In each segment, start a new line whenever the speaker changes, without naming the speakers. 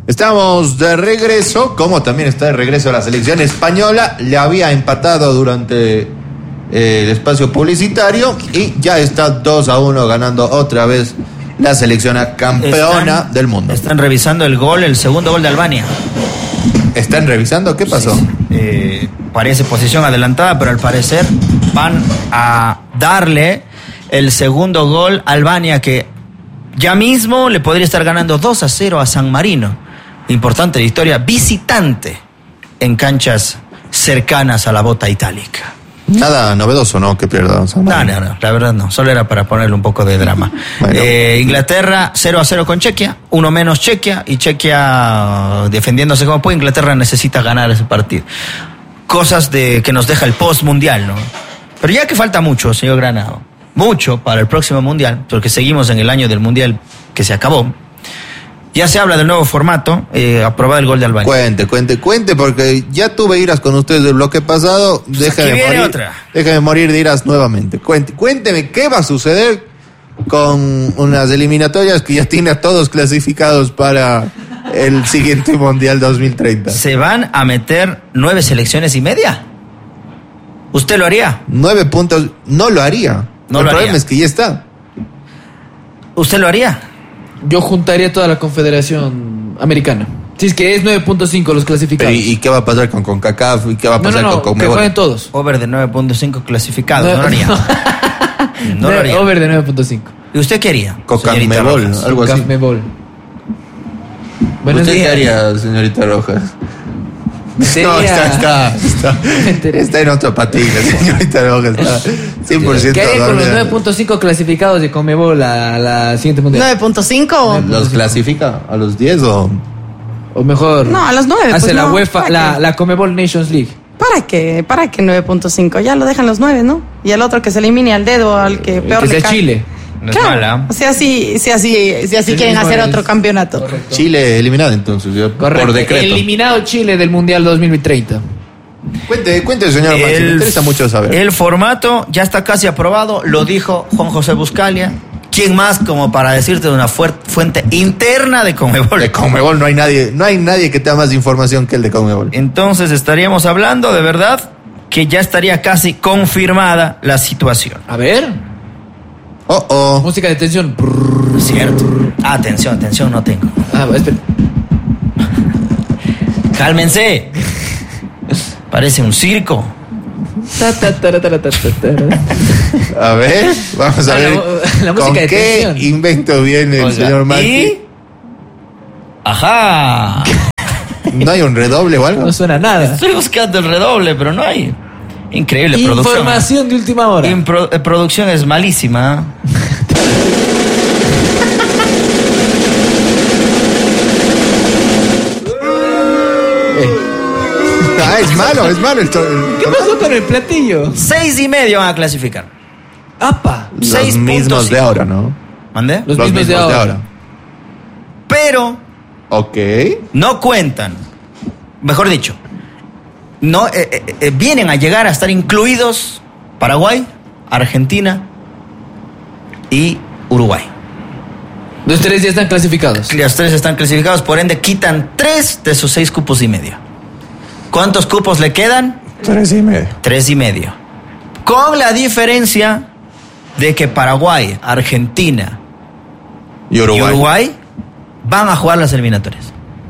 Estamos de regreso, como también está de regreso la selección española. Le había empatado durante el espacio publicitario y ya está 2-1 ganando otra vez la selección campeona del mundo.
Están revisando el segundo gol de Albania.
¿Están revisando? ¿Qué pasó?
Sí. Parece posición adelantada, pero al parecer van a darle el segundo gol a Albania, que ya mismo le podría estar ganando 2-0 a San Marino. Importante victoria visitante en canchas cercanas a la bota itálica.
Nada novedoso, ¿no? Que pierda San Marino.
No, la verdad no. Solo era para ponerle un poco de drama. Bueno. Inglaterra 0-0 con Chequia, uno menos Chequia, y Chequia defendiéndose como puede. Inglaterra necesita ganar ese partido. Cosas que nos deja el post-mundial, ¿no? Pero ya que falta mucho, señor Granado, mucho para el próximo mundial, porque seguimos en el año del mundial que se acabó. Ya se habla del nuevo formato, aprobado el gol de Albania.
Cuente, porque ya tuve iras con ustedes del bloque pasado. Déjame morir de iras nuevamente. Cuénteme qué va a suceder con unas eliminatorias que ya tiene a todos clasificados para el siguiente Mundial 2030.
¿Se van a meter 9 selecciones y media? ¿Usted lo haría?
9 puntos, no lo haría. El problema es que ya está.
¿Usted lo haría?
Yo juntaría toda la Confederación Americana. Si es que es 9.5 los clasificados.
¿Y qué va a pasar con CONCACAF? ¿Y qué va a pasar con CONMEBOL?
Que jueguen todos.
Over de 9.5 clasificados, no lo haría. No lo haría.
Over de 9.5.
¿Y usted qué haría?
CONCACAF, algo así.
CONCACAF.
¿Usted qué haría, señorita Rojas? No, está en otra patina, señorita Rojas. Está 100%
¿Qué haría con los 9.5 clasificados de CONMEBOL a la siguiente mundial?
¿9.5?
¿Los clasifica a los 10 o
mejor?
No, a los 9.
Hace la UEFA, la CONMEBOL Nations League.
¿Para qué 9.5? Ya lo dejan los 9, ¿no? Y al otro que se elimine al dedo, al que peor
le
cae.
Que sea Chile.
No
claro.
es mala.
O sea, si así quieren hacer otro campeonato.
Correcto. Chile eliminado entonces, por decreto.
Eliminado Chile del Mundial 2030.
Cuente, señor Maxi, me interesa mucho saber.
El formato ya está casi aprobado, lo dijo Juan José Buscalia. ¿Quién más como para decirte de una fuente interna de CONMEBOL?
De CONMEBOL no hay nadie que tenga más información que el de CONMEBOL.
Entonces estaríamos hablando de verdad que ya estaría casi confirmada la situación.
A ver. Música de tensión.
Cierto. Atención, no tengo.
Espera.
Cálmense. Parece un circo.
A ver, vamos a ver
la
con
música de
qué
tensión.
Invento viene el señor Maxi.
Ajá.
¿No hay un redoble o algo?
No suena nada.
Estoy buscando el redoble, pero no hay. Increíble producción.
Información de última hora.
Producción es malísima.
Es malo.
¿Qué pasó con el platillo?
6.5 van a clasificar.
¡Apa!
Los mismos de ahora, ¿no?
¿Mandé?
Los mismos de ahora.
Pero
Ok.
no cuentan, mejor dicho, no vienen a llegar a estar incluidos Paraguay, Argentina y Uruguay.
Los 3 ya están clasificados.
Los 3 están clasificados, por ende quitan 3 de sus 6 cupos y medio. ¿Cuántos cupos le quedan?
3.5.
3.5. Con la diferencia de que Paraguay, Argentina
y Uruguay
van a jugar las eliminatorias.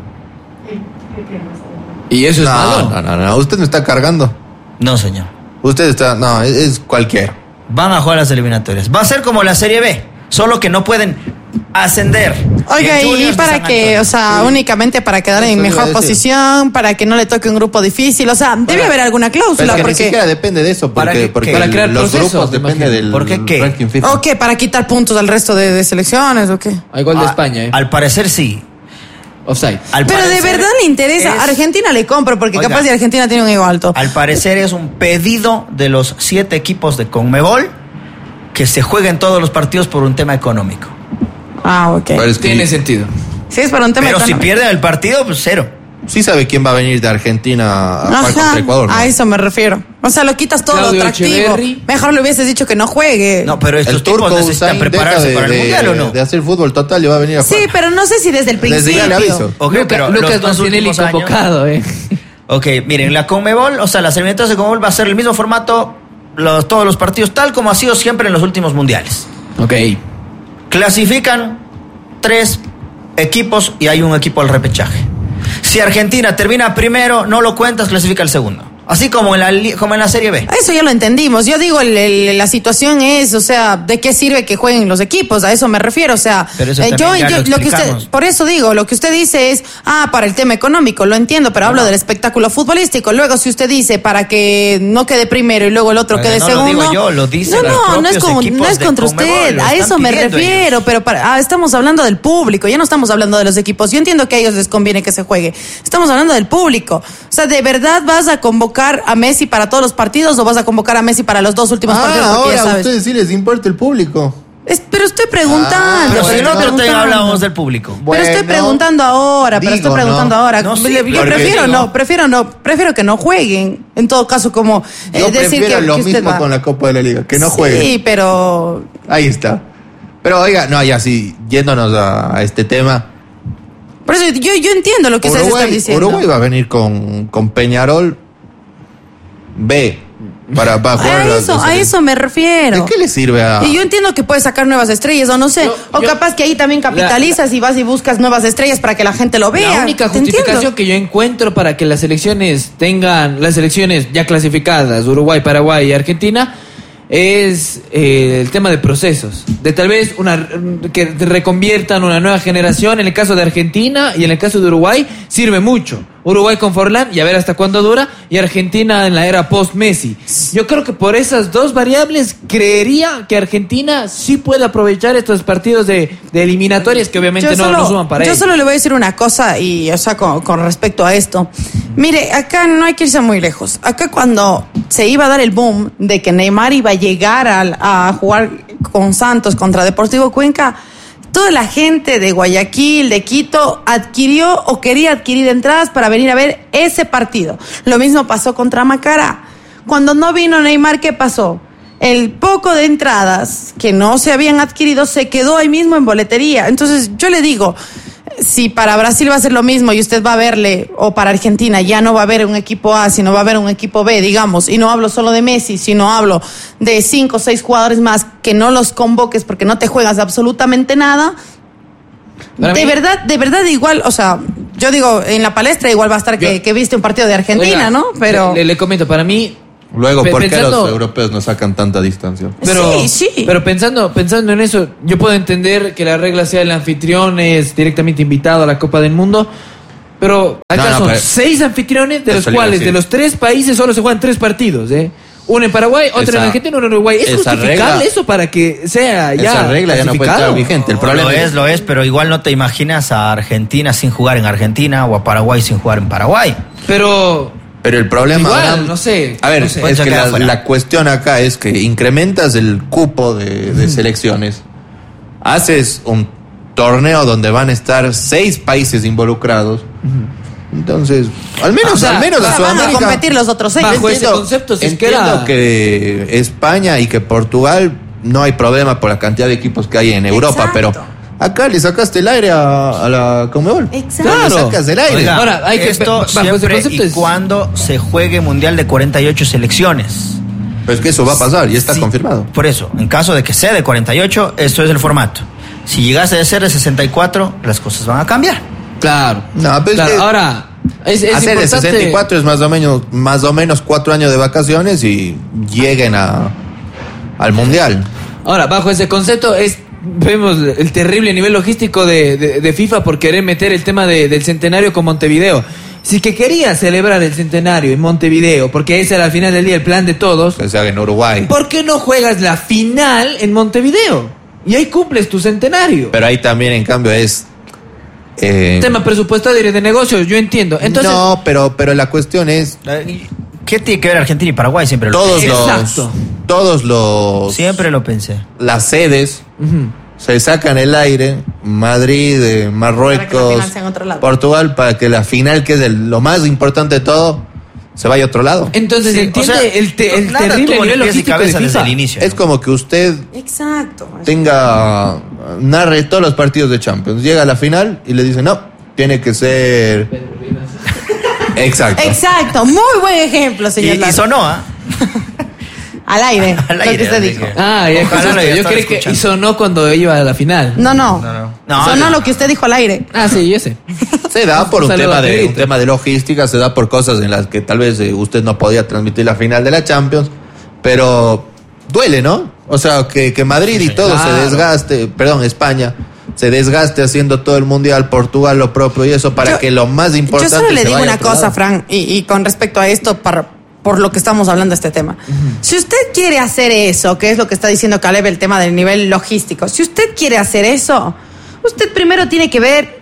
¿Y eso es malo?
No. Usted me está cargando.
No, señor.
Usted está... No, es cualquiera.
Van a jugar las eliminatorias. Va a ser como la Serie B, solo que no pueden ascender.
Oiga, y para que, únicamente para quedar en mejor posición, para que no le toque un grupo difícil, debe haber alguna cláusula.
Pero
porque
ni siquiera depende de eso, porque
para crear
los
procesos,
grupos depende del
¿Por qué?
ranking FIFA.
¿O qué? ¿Para quitar puntos al resto de selecciones o qué?
Hay gol de España,
Al parecer sí.
Offside.
Pero de verdad le interesa. Argentina le compro, porque capaz de Argentina tiene un ego alto.
Al parecer es un pedido de los 7 equipos de CONMEBOL que se jueguen todos los partidos por un tema económico.
Ok.
Tiene sentido.
Sí, es para un tema
Pero
económico.
si pierden el partido, pues 0.
sí sabe quién va a venir de Argentina a jugar contra Ecuador, ¿no?
A eso me refiero. O sea, lo quitas todo
Claudio
lo atractivo.
Echeverri.
Mejor le hubieses dicho que no juegue.
No, pero estos
El
tipos
turco
necesitan
Usain
prepararse para el Mundial, ¿o no?
de hacer fútbol total y va a venir a jugar.
Sí, pero no sé si desde el principio.
Desde ya le aviso.
Okay, pero
Lucas Mancinelli convocado,
Ok, miren, la Conmebol, o sea, las eliminatorias de Conmebol va a ser el mismo formato, todos los partidos, tal como ha sido siempre en los últimos mundiales.
Ok.
Clasifican 3 equipos y hay un equipo al repechaje. Si Argentina termina primero, no lo cuentas, clasifica el segundo. Así como en la Serie B.
Eso ya lo entendimos. Yo digo, la situación es, o sea, ¿de qué sirve que jueguen los equipos? A eso me refiero, o sea,
pero eso lo
que usted, por eso digo, lo que usted dice es, para el tema económico, lo entiendo, pero hablo del espectáculo futbolístico. Luego, si usted dice para que no quede primero y luego el otro quede segundo.
No lo digo yo, lo dicen
no es contra usted, a eso me refiero, pero estamos hablando del público, ya no estamos hablando de los equipos. Yo entiendo que a ellos les conviene que se juegue. Estamos hablando del público. O sea, ¿de verdad vas a convocar a Messi para todos los partidos o vas a convocar a Messi para los 2 últimos partidos?
Ahora a ustedes sí les importa el público.
Pero estoy preguando.
Pero si no te hablamos del público.
Pero estoy preguntando ahora,
prefiero
que no jueguen. En todo caso, como
yo
decir
prefiero
que
lo
usted
mismo
va.
con la Copa de la Liga, que no jueguen.
Sí, pero
ahí está. Pero oiga, no, ya sí, yéndonos a este tema.
por eso yo entiendo lo que ustedes están diciendo.
Uruguay va a venir con Peñarol B para jugar
a eso me refiero.
¿De qué le sirve a...?
Y yo entiendo que puedes sacar nuevas estrellas, o no sé, capaz que ahí también capitalizas y vas y buscas nuevas estrellas para que la gente lo vea.
La única justificación que yo encuentro para que las selecciones ya clasificadas, Uruguay, Paraguay y Argentina, es el tema de procesos, de tal vez que reconviertan una nueva generación. En el caso de Argentina y en el caso de Uruguay sirve mucho. Uruguay con Forlán y a ver hasta cuándo dura, y Argentina en la era post-Messi. Yo creo que por esas 2 variables creería que Argentina sí puede aprovechar estos partidos de eliminatorias que obviamente no suman para ellos.
Yo solo le voy a decir una cosa, y o sea, con respecto a esto. Mire, acá no hay que irse muy lejos. Acá cuando se iba a dar el boom de que Neymar iba a llegar a jugar con Santos contra Deportivo Cuenca, toda la gente de Guayaquil, de Quito, adquirió o quería adquirir entradas para venir a ver ese partido. Lo mismo pasó contra Macará. Cuando no vino Neymar, ¿qué pasó? El poco de entradas que no se habían adquirido se quedó ahí mismo en boletería. Entonces, yo le digo, si para Brasil va a ser lo mismo y usted va a verle, o para Argentina ya no va a haber un equipo A, sino va a haber un equipo B, digamos, y no hablo solo de Messi, sino hablo de 5 o 6 jugadores más, que no los convoques porque no te juegas absolutamente nada. De verdad igual, o sea, yo digo, en la palestra igual va a estar que viste un partido de Argentina, ¿no? Pero
le comento, para mí...
Luego, ¿por qué los europeos no sacan tanta distancia?
Sí.
Pero pensando en eso, yo puedo entender que la regla sea el anfitrión es directamente invitado a la Copa del Mundo, pero acá son 6 anfitriones, de los cuales de los 3 países solo se juegan 3 partidos, uno en Paraguay, otro en Argentina, uno en Uruguay. ¿Es justificable eso para que sea ya
esa regla ya no puede estar vigente? El problema
lo es, pero igual no te imaginas a Argentina sin jugar en Argentina o a Paraguay sin jugar en Paraguay.
Pero el problema...
Igual, no sé.
A ver, es que la cuestión acá es que incrementas el cupo de selecciones, haces un torneo donde van a estar 6 países involucrados. Entonces, al menos a Sudamérica
van a competir los otros 6.
Bajo ese concepto,
entiendo que España y que Portugal no hay problema por la cantidad de equipos que hay en Europa. Exacto. Pero acá le sacaste el aire a la Conmebol.
Exacto.
Claro. Le sacas el aire.
Oiga, ahora, hay que esto siempre y cuando se juegue mundial de 48 selecciones.
Pero es que eso va a pasar y está confirmado.
Por eso, en caso de que sea de 48, esto es el formato. Si llegase a ser de 64, las cosas van a cambiar.
Claro.
No, pero
claro, ahora es
hacer de 64 es más o menos 4 años de vacaciones y lleguen al mundial.
Ahora, bajo ese concepto vemos el terrible nivel logístico de FIFA por querer meter el tema del centenario con Montevideo. Si que quería celebrar el centenario en Montevideo, porque ese era al final del día el plan de todos,
que se haga en Uruguay.
¿Por qué no juegas la final en Montevideo? Y ahí cumples tu centenario.
Pero ahí también, en cambio, es...
tema presupuestario y de negocios, yo entiendo. Entonces,
no, pero la cuestión es...
¿Qué tiene que ver Argentina y Paraguay? Siempre lo
pensé. Todos los...
Siempre lo pensé.
Las sedes se sacan el aire Madrid, Marruecos, Portugal, para que la final, que es lo más importante de todo, se vaya a otro lado.
Entonces,
sí,
entiende,
o sea,
el terrible nivel logístico de FIFA
desde el inicio.
Es como que usted narre todos los partidos de Champions, llega a la final y le dice, no, tiene que ser...
Exacto, muy buen ejemplo, señor.
Y sonó, ¿ah?
Al aire, lo que usted dijo.
Yo creí que sonó cuando iba a la final.
No. Sonó lo que usted dijo al aire.
Sí, yo sé.
Se da por un tema de logística, se da por cosas en las que tal vez usted no podía transmitir la final de la Champions, pero duele, ¿no? O sea, que Madrid y todo se desgaste, España se desgaste haciendo todo el mundial, Portugal lo propio y eso para que lo más importante.
Yo solo le digo una cosa, Fran, y con respecto a esto, por lo que estamos hablando de este tema. Si usted quiere hacer eso, que es lo que está diciendo Caleb, el tema del nivel logístico, si usted quiere hacer eso, usted primero tiene que ver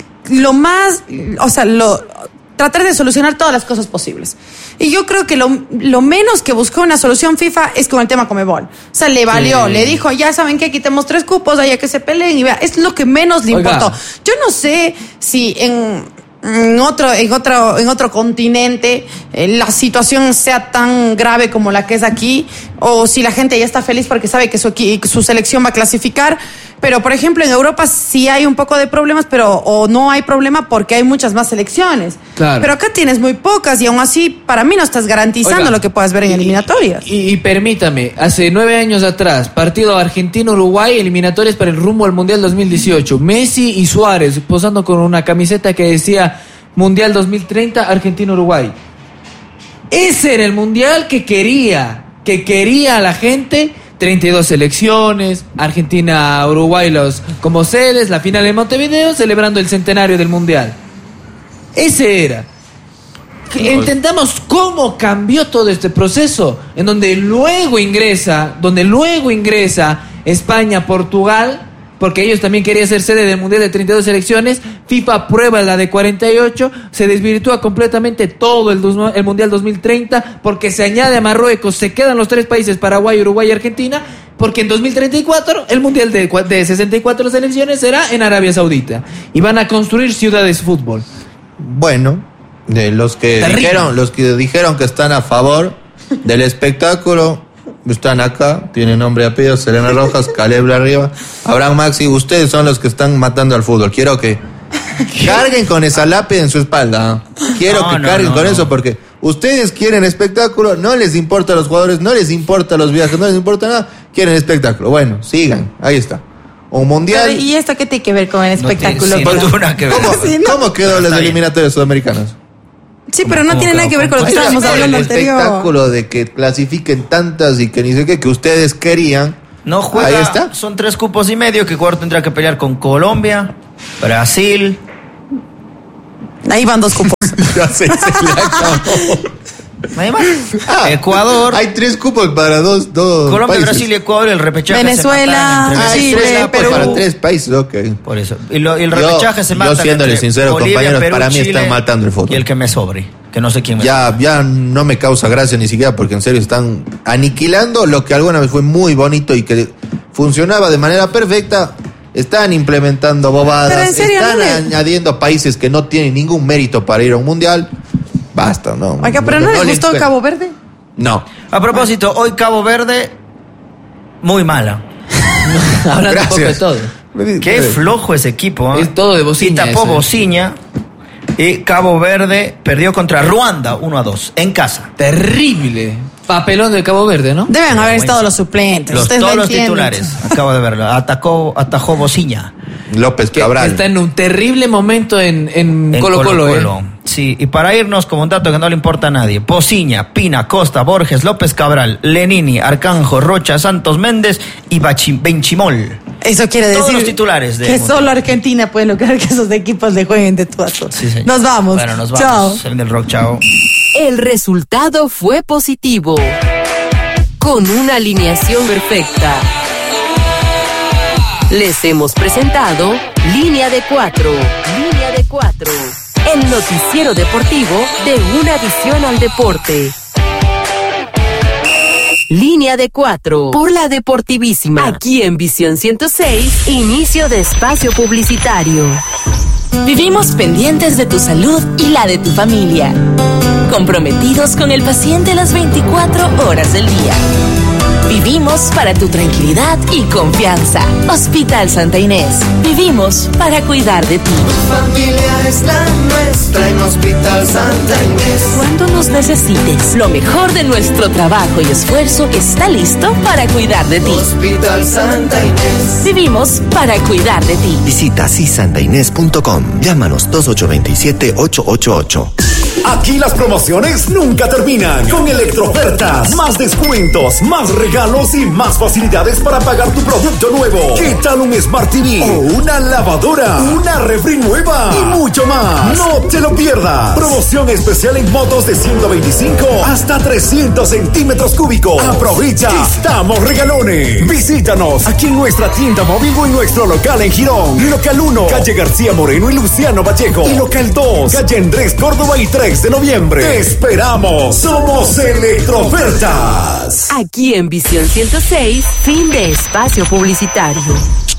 tratar de solucionar todas las cosas posibles. Y yo creo que lo menos que buscó una solución FIFA es con el tema Conmebol. O sea, le valió, le dijo, ya saben que quitemos 3 cupos, allá que se peleen y vea, es lo que menos le importó. Yo no sé si en otro continente la situación sea tan grave como la que es aquí, o si la gente ya está feliz porque sabe que su selección va a clasificar. Pero, por ejemplo, en Europa sí hay un poco de problemas, o no hay problema porque hay muchas más selecciones. Claro. Pero acá tienes muy pocas y aún así, para mí no estás garantizando lo que puedas ver en eliminatorias.
Y permítame, hace 9 años atrás, partido Argentina-Uruguay, eliminatorias para el rumbo al Mundial 2018. Messi y Suárez posando con una camiseta que decía Mundial 2030, Argentina-Uruguay. Ese era el Mundial que quería la gente. 32 selecciones, Argentina, Uruguay como sedes, la final en Montevideo, celebrando el centenario del Mundial. Ese era. Entendamos cómo cambió todo este proceso, en donde luego ingresa España, Portugal, porque ellos también querían ser sede del Mundial de 32 selecciones. FIFA aprueba la de 48, se desvirtúa completamente todo el Mundial 2030, porque se añade a Marruecos, se quedan los 3 países, Paraguay, Uruguay y Argentina, porque en 2034 el Mundial de 64 selecciones será en Arabia Saudita, y van a construir ciudades fútbol.
Bueno, los que dijeron que están a favor del espectáculo están acá, tienen nombre y apellido: Selena Rojas, Caleb Arriba, Abraham Maxi. Ustedes son los que están matando al fútbol. Quiero que carguen con esa lápida en su espalda. Quiero que carguen con eso, porque ustedes quieren espectáculo, no les importa a los jugadores, no les importa los viajes, no les importa nada, quieren espectáculo. Bueno, sigan, ahí está. Un mundial.
Pero, ¿y esto qué tiene que ver con el espectáculo?
No tuvo nada que ver.
¿Cómo quedó las eliminatorias sudamericanas?
Sí, pero no tiene nada que ver con lo que estábamos hablando anterior.
El espectáculo de que clasifiquen tantas y que ni sé qué, que ustedes querían.
No juega. Ahí está. Son 3 cupos y medio que Ecuador tendrá que pelear con Colombia, Brasil.
Ahí van 2 cupos.
Ya se le acabó.
Ecuador.
Hay 3 cupos para dos
Colombia,
países.
Brasil y Ecuador. El repechaje
Venezuela, Chile, Perú.
Para 3 países, ok.
Por eso. Y el repechaje se mata.
Yo siéndole sincero, Bolivia, compañeros, Perú, para mí Chile, están matando el fútbol.
Y el que me sobre, que no sé quién me
ya no me causa gracia ni siquiera, porque en serio están aniquilando lo que alguna vez fue muy bonito y que funcionaba de manera perfecta. Están implementando bobadas.
Pero en serio,
están añadiendo países que no tienen ningún mérito para ir a un mundial. Basta, ¿no?
Oiga, pero ¿no les gustó Cabo Verde?
No.
A propósito, hoy Cabo Verde, muy mala.
Hablando un poco de todo.
Qué flojo ese equipo, ¿eh?
Es todo de Bociña.
Y tapó Bociña. Y Cabo Verde perdió contra Ruanda 1-2 en casa.
Terrible. Papelón de Cabo Verde, ¿no?
Deben haber estado los suplentes.
Todos los titulares. Acabo de verlo. Atajó Bociña.
López Cabral.
Está en un terrible momento en Colo-Colo.
Sí, y para irnos, como un dato que no le importa a nadie: Bociña, Pina, Costa, Borges, López Cabral, Lenini, Arcanjo, Rocha, Santos Méndez y Benchimol.
Eso quiere decir
todos los titulares de
que solo Argentina puede lograr que esos equipos le jueguen de tú a tú.
Sí, sí.
Nos vamos.
Bueno, nos vamos.
Chao.
El del rock, chao.
El resultado fue positivo, con una alineación perfecta. Les hemos presentado Línea de 4. Línea de 4. El noticiero deportivo de Una Visión al Deporte. Línea de 4, por la Deportivísima. Aquí en Visión 106, inicio de espacio publicitario. Vivimos pendientes de tu salud y la de tu familia. Comprometidos con el paciente las 24 horas del día. Vivimos para tu tranquilidad y confianza. Hospital Santa Inés. Vivimos para cuidar de ti.
Tu familia es la nuestra en Hospital Santa Inés.
Cuando nos necesites, lo mejor de nuestro trabajo y esfuerzo está listo para cuidar de ti.
Hospital Santa Inés.
Vivimos para cuidar de ti.
Visita sisantainés.com. Llámanos 2827-888.
Aquí las promociones nunca terminan. Con Electroofertas, más descuentos, más regalos y más facilidades para pagar tu producto nuevo. ¿Qué tal un Smart TV o una lavadora, una refri nueva y mucho más? No te lo pierdas. Promoción especial en motos de 125 hasta 300 centímetros cúbicos. Aprovecha, estamos regalones. Visítanos aquí en nuestra tienda móvil o en nuestro local en Girón. Local 1, calle García Moreno y Luciano Pacheco. Y local 2, calle Andrés Córdoba y 3 de noviembre. ¡Te esperamos! Somos Electroofertas.
Aquí en Visión 106, fin de espacio publicitario.